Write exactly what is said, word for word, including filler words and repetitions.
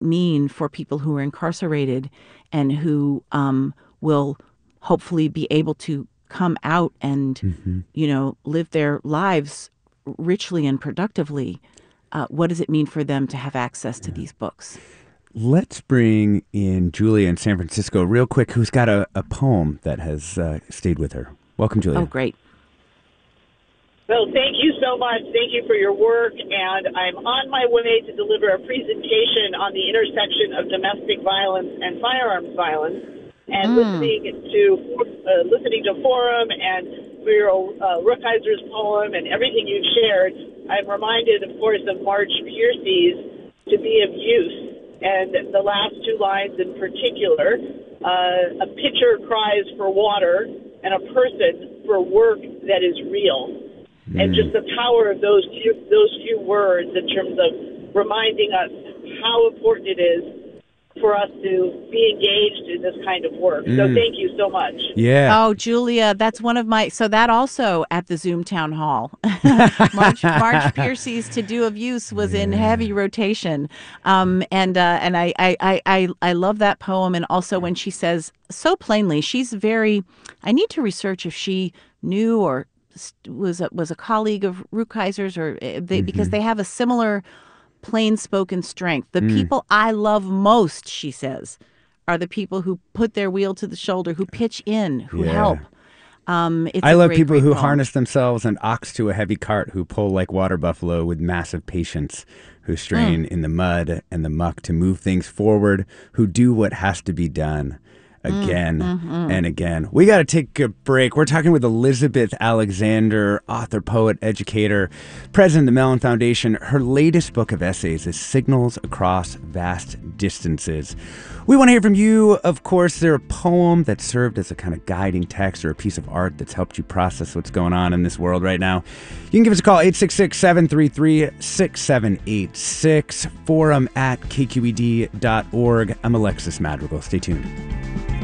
mean for people who are incarcerated and who um, will hopefully be able to come out and, Mm-hmm. you know, live their lives richly and productively. Uh, what does it mean for them to have access to these books? Let's bring in Julia in San Francisco real quick, who's got a, a poem that has uh, stayed with her. Welcome, Julia. Oh, great. Well, thank you so much. Thank you for your work. And I'm on my way to deliver a presentation on the intersection of domestic violence and firearms violence. And Mm. listening to uh, listening to Forum and Muriel uh, Rukeyser's poem and everything you've shared, I'm reminded, of course, of Marge Piercy's "To Be of Use." And the last two lines in particular, uh, a pitcher cries for water and a person for work that is real. Mm. And just the power of those few, those few words in terms of reminding us how important it is for us to be engaged in this kind of work. Mm. So thank you so much. Yeah. Oh, Julia, that's one of my, so that also at the Zoom town hall. Marge, Marge Piercy's To Do of Use was yeah. in heavy rotation. Um, and uh, and I, I, I, I, I love that poem. And also when she says so plainly, she's very, I need to research if she knew or was a, was a colleague of Rukeyser's or they, mm-hmm. because they have a similar plain-spoken strength. The mm. people I love most, she says, are the people who put their wheel to the shoulder, who pitch in, who yeah. help. Um, it's I love great, people great who poem. harness themselves and ox to a heavy cart, who pull like water buffalo with massive patience, who strain mm. in the mud and the muck to move things forward, who do what has to be done again mm-hmm. and again. We got to take a break. We're talking with Elizabeth Alexander, author, poet, educator, president of the Mellon Foundation. Her latest book of essays is Signals Across Vast Distances. We want to hear from you. Of course, there a poem that served as a kind of guiding text or a piece of art that's helped you process what's going on in this world right now. You can give us a call, eight six six, seven three three, six seven eight six, forum at k q e d dot org. I'm Alexis Madrigal. Stay tuned.